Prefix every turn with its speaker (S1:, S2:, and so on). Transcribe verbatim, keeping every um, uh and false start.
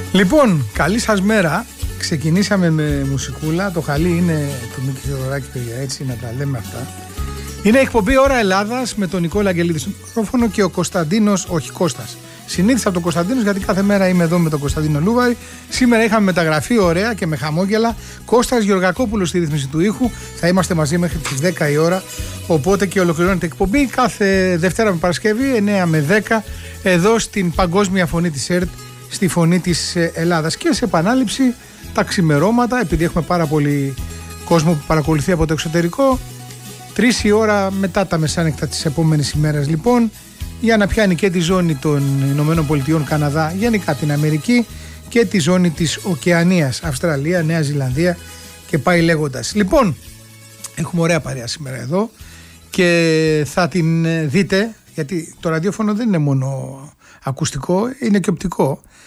S1: Λοιπόν, καλή σας μέρα. Ξεκινήσαμε με μουσικούλα. Το χαλί είναι του Μίκη Θεοδωράκη, παιδιά, έτσι να τα λέμε αυτά. Είναι εκπομπή Ώρα Ελλάδας με τον Νικόλα Αγγελίδη στο μικρόφωνο και ο Κωνσταντίνος, όχι Κώστας. Συνήθισα από τον Κωνσταντίνος γιατί κάθε μέρα είμαι εδώ με τον Κωνσταντίνο Λούβαρη. Σήμερα είχαμε μεταγραφή ωραία και με χαμόγελα. Κώστας Γεωργακόπουλος στη ρύθμιση του ήχου. Θα είμαστε μαζί μέχρι τις δέκα η ώρα. Οπότε και ολοκληρώνεται η εκπομπή κάθε Δευτέρα με Παρασκευή, εννιά με δέκα, εδώ στην Παγκόσμια Φωνή της ΕΡΤ, στη Φωνή της Ελλάδας. Και σε επανάληψη τα ξημερώματα, επειδή έχουμε πάρα πολύ κόσμο που παρακολουθεί από το εξωτερικό. Τρεις η ώρα μετά τα μεσάνυχτα της επόμενης ημέρας, λοιπόν, για να πιάνει και τη ζώνη των Ηνωμένων Πολιτειών, Καναδά, γενικά την Αμερική, και τη ζώνη της Οκεανίας, Αυστραλία, Νέα Ζηλανδία και πάει λέγοντας. Λοιπόν, έχουμε ωραία παρέα σήμερα εδώ και θα την δείτε, γιατί το ραδιόφωνο δεν είναι μόνο ακουστικό, είναι και οπτικό.